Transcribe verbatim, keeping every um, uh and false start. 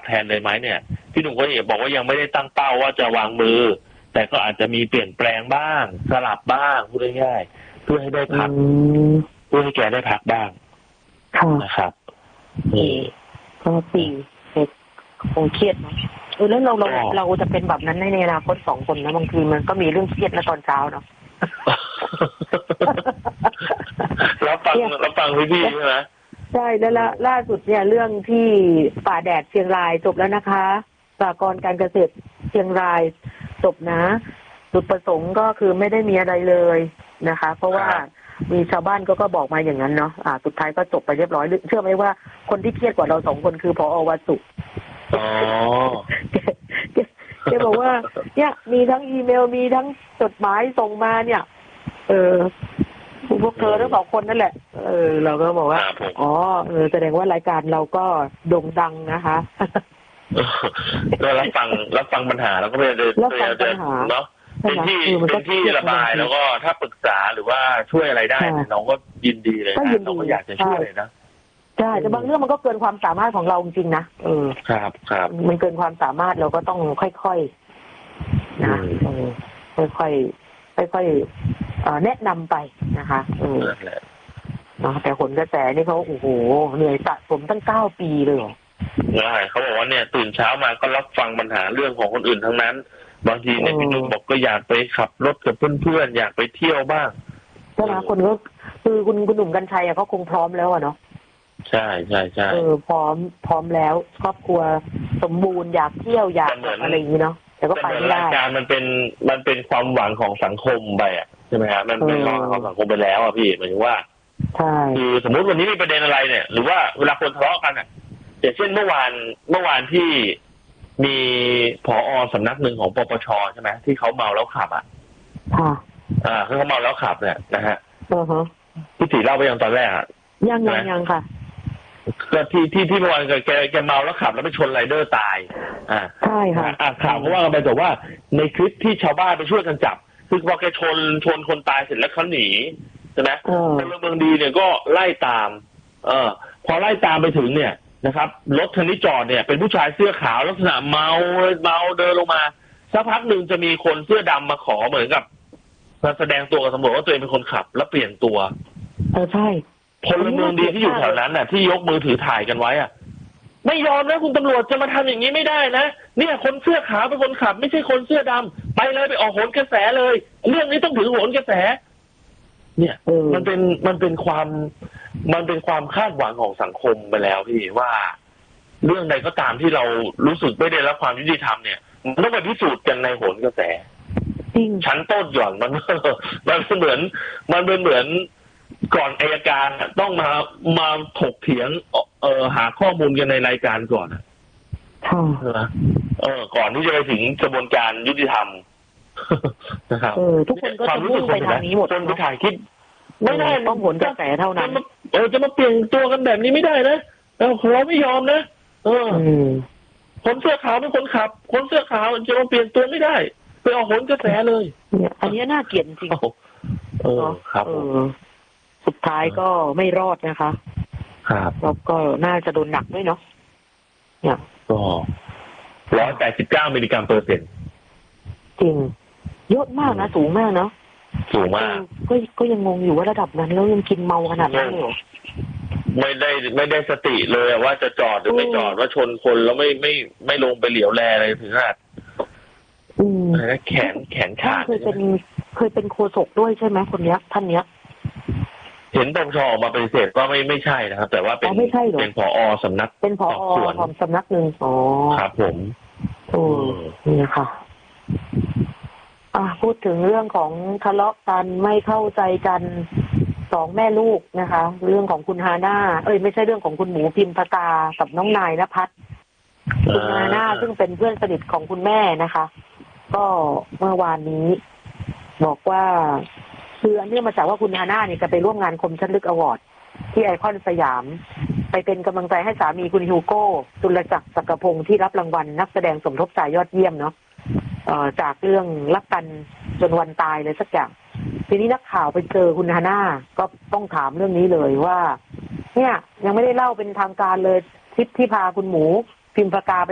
แทนเลยไหมเนี่ยพี่หนุ่มก็บอกว่ายังไม่ได้ตั้งเป้าว่าจะวางมือแต่ก็อาจจะมีเปลี่ยนแปลงบ้างสลับบ้างพูดง่ายๆเพื่อให้ได้พักเพื่อให้แกได้พักบ้างนะครับนี่ก็ปีคงเครียดเนาะเออแล้วเราเราเราจะเป็นแบบนั้นในอนาคตสองคนนะบางทีมันก็มีเรื่องเครียดนะตอนเช้าเนาะแล้วฟังแล้วฟังพี่ๆใช่ไหมใช่แล้วล่าสุดเนี่ยเรื่องที่ป่าแดดเชียงรายจบแล้วนะคะสหกรณ์การเกษตรเชียงรายจบนะจุดประสงค์ก็คือไม่ได้มีอะไรเลยนะคะเพราะว่ามีชาวบ้านก็ก็บอกมาอย่างนั้นเนาะอ่าสุดท้ายก็จบไปเรียบร้อยเชื่อไหมว่าคนที่เครียดกว่าเราสองคนคือผอ.วสุอ๋อแกบอกว่าเนี่ยมีทั้งอีเมลมีทั้งจดหมายส่งมาเนี่ยเออพวกเธอทั้งสองคนนั่นแหละเออเราก็บอกว่าอ๋อเออแสดงว่ารายการเราก็โด่งดังนะคะก็รับฟังรับฟังปัญหาแล้วก็พยายามจะเนาะเป็นที่เป็นที่ระบายแล้วก็ถ้าปรึกษาหรือว่าช่วยอะไรได้น้องก็ยินดีเลยนะน้องก็อยากจะช่วยเลยนะใช่แต่บางเรื่องมันก็เกินความสามารถของเราจริงๆนะเออครับครับมันเกินความสามารถเราก็ต้องค่อยๆนะค่อยๆค่อยๆแนะนำไปนะคะเออแต่ผลกระแสนี่เขาโอ้โหเหนื่อยสะสมตั้งเก้าปีเลยใช่เขาบอกว่าเนี่ยตื่นเช้ามาก็รับฟังปัญหาเรื่องของคนอื่นทั้งนั้นบางทีเนี่ยพี่นุ่มบอกก็อยากไปขับรถกับเพื่อนๆอยากไปเที่ยวบ้างใช่ไหมคนก็คือคุณคุณหนุ่มกัญชัยเขาคงพร้อมแล้วอะเนาะใช่ใช่ใช่เออพร้อมพร้อมแล้วครอบครัวสมบูรณ์อยากเที่ยวอยากอะไรอย่างนี้เนาะแต่ก็ไปไม่ได้รายการมันเป็นมันเป็นความหวังของสังคมไปอ่ะใช่ไหมครับมันเป็นความของสังคมไปแล้วอ่ะพี่หมายถึงว่าใช่คือสมมติวันนี้มีประเด็นอะไรเนี่ยหรือว่าเวลาคนทะเลาะกันอ่ะอย่างเช่นเมื่อวานเมื่อวานที่มีผอ.สำนักหนึ่งของปปช.ใช่ไหมที่เขาเมาแล้วขับอ่ะค่ะอ่าเขาเมาแล้วขับเนี่ยนะฮะอือฮะพี่ถีเล่าไปยังตอนแรกอ่ะยังยังยังค่ะก็ที่ที่ที่เมื่อวานแกแกเมาแล้วขับแล้วไปชนไรเดอร์ตายอ่าใช่ค่ะอ่าข่าวเพราะว่ากันไปแต่ว่าในคลิปที่ชาวบ้านไปช่วยกันจับคือพอแกชนชนคนตายเสร็จแล้วเขาหนีใช่ไหมพลเมืองดีเนี่ยก็ไล่ตามเออพอไล่ตามไปถึงเนี่ยนะครับรถคันนี้จอดเนี่ยเป็นผู้ชายเสื้อขาวลักษณะเมาเมาเดินลงมาสักพักหนึ่งจะมีคนเสื้อดำมาขอเหมือนกับมาแสดงตัวกับตำรวจว่าตัวเองเป็นคนขับแล้วเปลี่ยนตัวเออใช่พลเมืองดีที่อยู่แถวนั้นน่ะที่ยกมือถือถ่ายกันไว้อ่ะไม่ยอมนะคุณตำรวจจะมาทำอย่างนี้ไม่ได้นะเนี่ยคนเสื้อขาวเป็นคนขับไม่ใช่คนเสื้อดำไปเลยไปออกโหนกระแสเลยเรื่องนี้ต้องถือโหนกระแสเนี่ยมันเป็นมันเป็นความมันเป็นความคาดหวังของสังคมไปแล้วพี่ว่าเรื่องใดก็ตามที่เรารู้สึกไม่ได้รับความยุติธรรมเนี่ยมันต้องไปพิสูจน์กันในโหนกระแสชั้นต้นหย่อนมันมันเหมือนมันเป็นเหมือนก่อนอัยการต้องมามาถกเถียงเอ่อหาข้อมูลกันในรายการก่อนค่ะเออก่อนที่จะไปถึงกระบวนการยุติธรรมนะครับเออทุกคนก็จะมุ่งไปทางนี้หมดคนไปถ่ายคลิปไม่ได้ต้องผลกระแสเท่านั้นเออจะมาเปลี่ยนตัวกันแบบนี้ไม่ได้นะเราเราไม่ยอมนะเออคนเสื้อขาวเป็นคนขับคนเสื้อขาวจะมาเปลี่ยนตัวไม่ได้ไปเอาโหนกระแสเลยเนี่ยอันนี้น่าเกลียดจริงเออครับสุดท้ายก็ไม่รอดนะคะครับแล้วก็น่าจะโดนหนักด้วยเนาะเนี่ยก็ร้อยแปดสิบเก้ามิลลิกรัมเปอร์เซ็นต์จริงเยอะมากนะสูงมากเนาะสูงมากก็ก็ยังงงอยู่ว่าระดับนั้นแล้วยังกินเมาขนาดนั้นเหรอไม่ได้ไม่ได้สติเลยว่าจะจอดหรือไม่จอดว่าชนคนแล้วไม่ไม่ไม่ลงไปเหลียวแลอะไรถึงขนาดแขนแขนขาดเคยเป็นเคยเป็นโฆษกด้วยใช่ไหมคนเนี้ยท่านเนี้ยเห็นปปชออกมาปฏิเสธว่าไม่ไม่ใช่นะครับแต่ว่าเป็นเป็นผอ.สำนักเป็นผอ.ของสำนักหนึ่งอ๋อครับผมโอ้นี่ค่ะอ่าพูดถึงเรื่องของทะเลาะกันไม่เข้าใจกันสองแม่ลูกนะคะเรื่องของคุณฮาน่าเอ้ยไม่ใช่เรื่องของคุณหมูพิมพกากับน้องนายณภัทรคุณฮาน่าซึ่งเป็นเพื่อนสนิทของคุณแม่นะคะก็เมื่อวานนี้บอกว่าคืออันนี้มาจากว่าคุณฮาน่าเนี่ยจะไปร่วมงานคมชัดลึกอวอร์ดที่ไอคอนสยามไปเป็นกำลังใจให้สามีคุณฮิวโก้ตุลจักรศักดิ์พงศ์ที่รับรางวัลนักแสดงสมทบชายยอดเยี่ยมเนาะเอ่อจากเรื่องรักกันจนวันตายเลยสักอย่างทีนี้นักข่าวไปเจอคุณฮาน่าก็ต้องถามเรื่องนี้เลยว่าเนี่ยยังไม่ได้เล่าเป็นทางการเลยทริปที่พาคุณหมูพิมพกาไป